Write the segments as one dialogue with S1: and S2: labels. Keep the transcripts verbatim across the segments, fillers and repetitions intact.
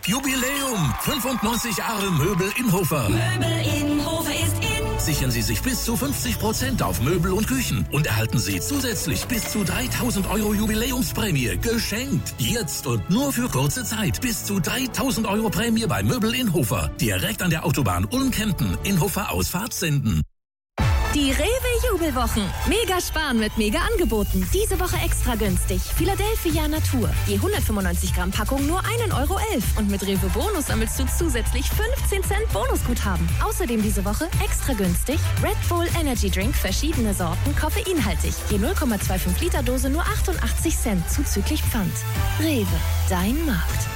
S1: Jubiläum! fünfundneunzig Jahre Möbel Inhofer.
S2: Möbel Inhofer ist in.
S1: Sichern Sie sich bis zu fünfzig Prozent auf Möbel und Küchen und erhalten Sie zusätzlich bis zu dreitausend Euro Jubiläumsprämie geschenkt. Jetzt und nur für kurze Zeit bis zu dreitausend Euro Prämie bei Möbel Inhofer. Direkt an der Autobahn Ulm-Kempten. Inhofer Ausfahrt Senden.
S3: Die Rewe-Jubelwochen. Mega sparen mit Mega-Angeboten. Diese Woche extra günstig. Philadelphia Natur. Die hundertfünfundneunzig Gramm Packung nur ein Euro elf. Und mit Rewe Bonus sammelst du zusätzlich fünfzehn Cent Bonusguthaben. Außerdem diese Woche extra günstig Red Bull Energy Drink, verschiedene Sorten, koffeinhaltig. Die null Komma fünfundzwanzig Liter Dose nur achtundachtzig Cent zuzüglich Pfand. Rewe, dein Markt.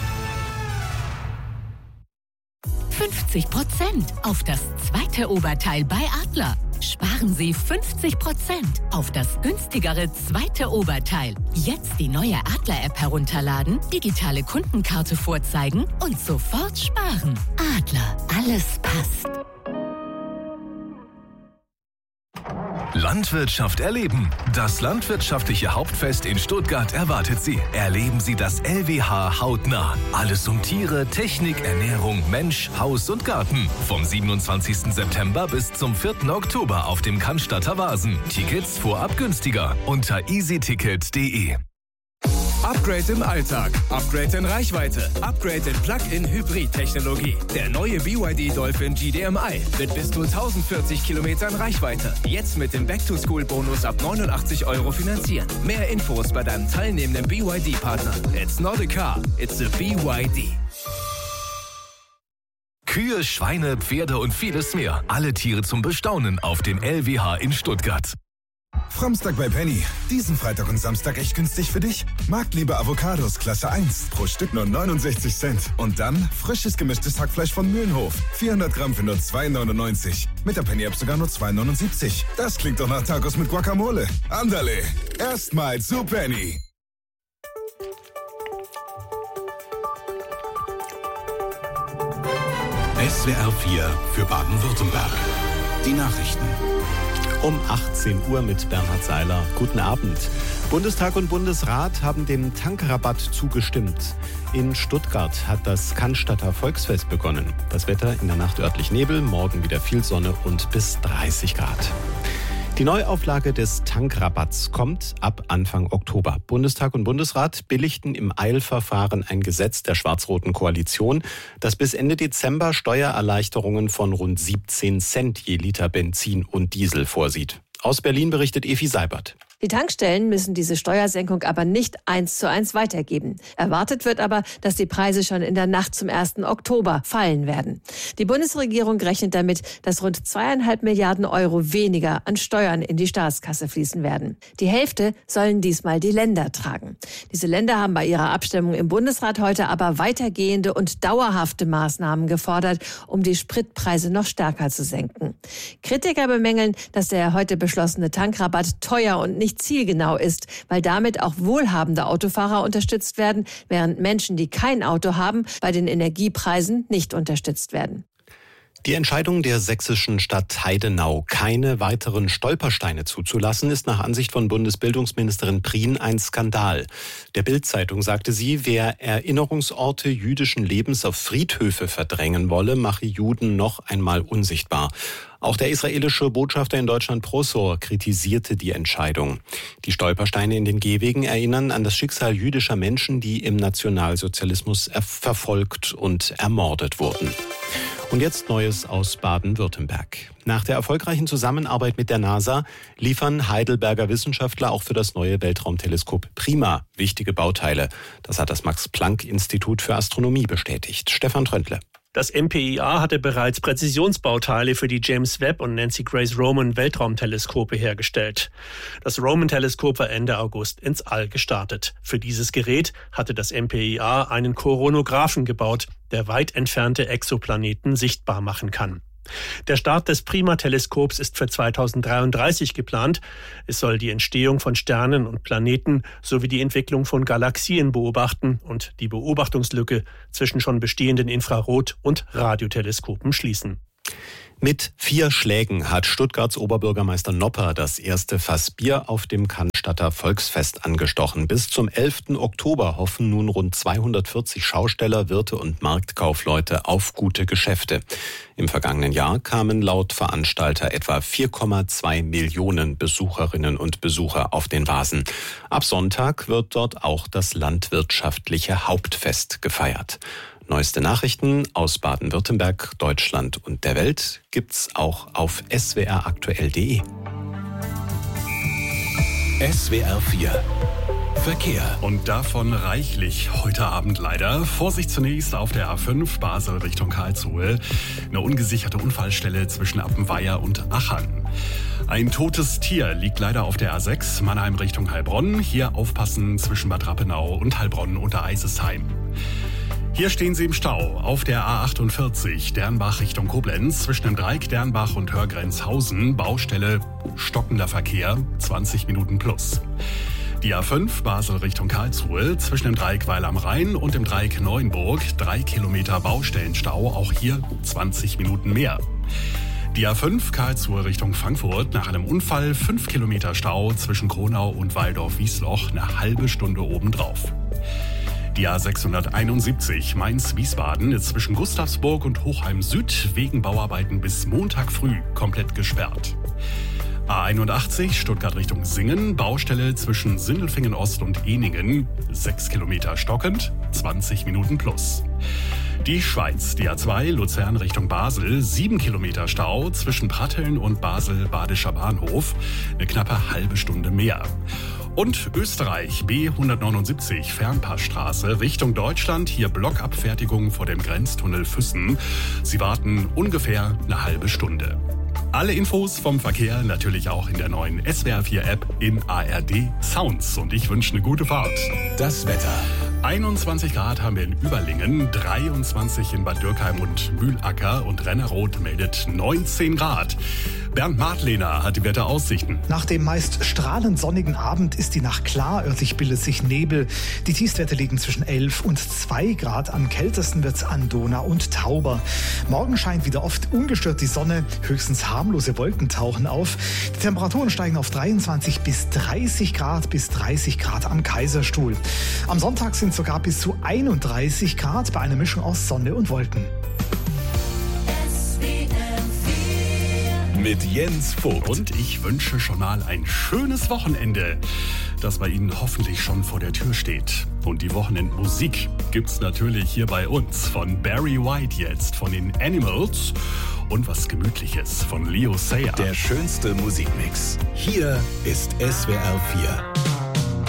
S4: fünfzig Prozent auf das zweite Oberteil bei Adler. Sparen Sie fünfzig Prozent auf das günstigere zweite Oberteil. Jetzt die neue Adler-App herunterladen, digitale Kundenkarte vorzeigen und sofort sparen. Adler, alles passt.
S5: Landwirtschaft erleben. Das landwirtschaftliche Hauptfest in Stuttgart erwartet Sie. Erleben Sie das L W H hautnah. Alles um Tiere, Technik, Ernährung, Mensch, Haus und Garten. Vom siebenundzwanzigsten September bis zum vierten Oktober auf dem Cannstatter Wasen. Tickets vorab günstiger unter easyticket punkt de.
S6: Upgrade im Alltag, Upgrade in Reichweite, Upgrade in Plug-in-Hybrid-Technologie. Der neue B Y D Dolphin G D M I mit bis zu tausendvierzig Kilometern Reichweite. Jetzt mit dem Back-to-School-Bonus ab neunundachtzig Euro finanzieren. Mehr Infos bei deinem teilnehmenden B Y D-Partner. It's not a car, it's a B Y D.
S5: Kühe, Schweine, Pferde und vieles mehr. Alle Tiere zum Bestaunen auf dem L W H in Stuttgart.
S7: Framstag bei Penny. Diesen Freitag und Samstag echt günstig für dich? Marktliebe Avocados Klasse eins. Pro Stück nur neunundsechzig Cent. Und dann frisches gemischtes Hackfleisch von Mühlenhof. vierhundert Gramm für nur zwei neunundneunzig. Mit der Penny-App sogar nur zwei neunundsiebzig. Das klingt doch nach Tacos mit Guacamole. Andale. Erstmal zu Penny.
S8: S W R vier für Baden-Württemberg. Die Nachrichten.
S9: Um achtzehn Uhr mit Bernhard Seiler. Guten Abend. Bundestag und Bundesrat haben dem Tankrabatt zugestimmt. In Stuttgart hat das Cannstatter Volksfest begonnen. Das Wetter in der Nacht örtlich Nebel, morgen wieder viel Sonne und bis dreißig Grad. Die Neuauflage des Tankrabatts kommt ab Anfang Oktober. Bundestag und Bundesrat billigten im Eilverfahren ein Gesetz der schwarz-roten Koalition, das bis Ende Dezember Steuererleichterungen von rund siebzehn Cent je Liter Benzin und Diesel vorsieht. Aus Berlin berichtet Evi Seibert.
S10: Die Tankstellen müssen diese Steuersenkung aber nicht eins zu eins weitergeben. Erwartet wird aber, dass die Preise schon in der Nacht zum ersten Oktober fallen werden. Die Bundesregierung rechnet damit, dass rund zweieinhalb Milliarden Euro weniger an Steuern in die Staatskasse fließen werden. Die Hälfte sollen diesmal die Länder tragen. Diese Länder haben bei ihrer Abstimmung im Bundesrat heute aber weitergehende und dauerhafte Maßnahmen gefordert, um die Spritpreise noch stärker zu senken. Kritiker bemängeln, dass der heute beschlossene Tankrabatt teuer und nicht zielgenau ist, weil damit auch wohlhabende Autofahrer unterstützt werden, während Menschen, die kein Auto haben, bei den Energiepreisen nicht unterstützt werden.
S9: Die Entscheidung der sächsischen Stadt Heidenau, keine weiteren Stolpersteine zuzulassen, ist nach Ansicht von Bundesbildungsministerin Prien ein Skandal. Der Bild-Zeitung sagte sie, wer Erinnerungsorte jüdischen Lebens auf Friedhöfe verdrängen wolle, mache Juden noch einmal unsichtbar. Auch der israelische Botschafter in Deutschland Prosor kritisierte die Entscheidung. Die Stolpersteine in den Gehwegen erinnern an das Schicksal jüdischer Menschen, die im Nationalsozialismus verfolgt und ermordet wurden. Und jetzt Neues aus Baden-Württemberg. Nach der erfolgreichen Zusammenarbeit mit der NASA liefern Heidelberger Wissenschaftler auch für das neue Weltraumteleskop PRIMA wichtige Bauteile. Das hat das Max-Planck-Institut für Astronomie bestätigt. Stefan Tröndle.
S11: Das M P I A hatte bereits Präzisionsbauteile für die James Webb und Nancy Grace Roman Weltraumteleskope hergestellt. Das Roman-Teleskop war Ende August ins All gestartet. Für dieses Gerät hatte das M P I A einen Koronographen gebaut, der weit entfernte Exoplaneten sichtbar machen kann. Der Start des PRIMA-Teleskops ist für zweitausenddreiunddreißig geplant. Es soll die Entstehung von Sternen und Planeten sowie die Entwicklung von Galaxien beobachten und die Beobachtungslücke zwischen schon bestehenden Infrarot- und Radioteleskopen schließen.
S9: Mit vier Schlägen hat Stuttgarts Oberbürgermeister Nopper das erste Fass Bier auf dem Cannstatter Volksfest angestochen. Bis zum elften Oktober hoffen nun rund zweihundertvierzig Schausteller, Wirte und Marktkaufleute auf gute Geschäfte. Im vergangenen Jahr kamen laut Veranstalter etwa vier Komma zwei Millionen Besucherinnen und Besucher auf den Vasen. Ab Sonntag wird dort auch das landwirtschaftliche Hauptfest gefeiert. Neueste Nachrichten aus Baden-Württemberg, Deutschland und der Welt gibt's auch auf s w r aktuell punkt d e.
S8: S W R vier Verkehr.
S12: Und davon reichlich heute Abend leider. Vorsicht zunächst auf der A fünf Basel Richtung Karlsruhe. Eine ungesicherte Unfallstelle zwischen Appenweier und Achern. Ein totes Tier liegt leider auf der A sechs Mannheim Richtung Heilbronn. Hier aufpassen zwischen Bad Rappenau und Heilbronn unter Eisesheim. Hier stehen Sie im Stau auf der A achtundvierzig Dernbach Richtung Koblenz zwischen dem Dreieck Dernbach und Hörgrenzhausen. Baustelle, stockender Verkehr, zwanzig Minuten plus. Die A fünf Basel Richtung Karlsruhe zwischen dem Dreieck Weil am Rhein und dem Dreieck Neuenburg. Drei Kilometer Baustellenstau, auch hier zwanzig Minuten mehr. Die A fünf Karlsruhe Richtung Frankfurt nach einem Unfall fünf Kilometer Stau zwischen Kronau und Waldorf-Wiesloch, eine halbe Stunde obendrauf. Die A sechshunderteinundsiebzig Mainz-Wiesbaden ist zwischen Gustavsburg und Hochheim Süd wegen Bauarbeiten bis Montag früh komplett gesperrt. A einundachtzig Stuttgart Richtung Singen, Baustelle zwischen Sindelfingen Ost und Ehningen, sechs Kilometer stockend, zwanzig Minuten plus. Die Schweiz, die A zwei Luzern Richtung Basel, sieben Kilometer Stau zwischen Pratteln und Basel-Badischer Bahnhof, eine knappe halbe Stunde mehr. Und Österreich, B hundertneunundsiebzig Fernpassstraße Richtung Deutschland, hier Blockabfertigung vor dem Grenztunnel Füssen. Sie warten ungefähr eine halbe Stunde. Alle Infos vom Verkehr natürlich auch in der neuen S W R vier App in A R D Sounds. Und ich wünsche eine gute Fahrt.
S8: Das Wetter.
S12: einundzwanzig Grad haben wir in Überlingen, dreiundzwanzig in Bad Dürkheim und Mühlacker und Rennerroth meldet neunzehn Grad. Bernd Martlehner hat die Wetteraussichten.
S13: Nach dem meist strahlend sonnigen Abend ist die Nacht klar, örtlich bildet sich Nebel. Die Tiefstwerte liegen zwischen elf und zwei Grad. Am kältesten wird's an Donau und Tauber. Morgen scheint wieder oft ungestört die Sonne. Höchstens harmlose Wolken tauchen auf. Die Temperaturen steigen auf dreiundzwanzig bis dreißig Grad bis dreißig Grad am Kaiserstuhl. Am Sonntag sind sogar bis zu einunddreißig Grad bei einer Mischung aus Sonne und Wolken.
S8: Mit Jens Vogt.
S12: Und ich wünsche schon mal ein schönes Wochenende, das bei Ihnen hoffentlich schon vor der Tür steht. Und die Wochenendmusik gibt's natürlich hier bei uns. Von Barry White jetzt, von den Animals und was Gemütliches von Leo Sayer.
S8: Der schönste Musikmix. Hier ist S W R vier.